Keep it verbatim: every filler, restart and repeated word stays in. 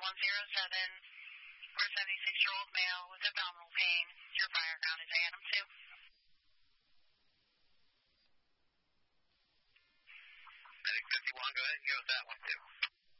one zero seven for a seventy-six-year-old male with abdominal pain. Your fire ground is Adam two. Medic fifty-one, go ahead and go with that one, too.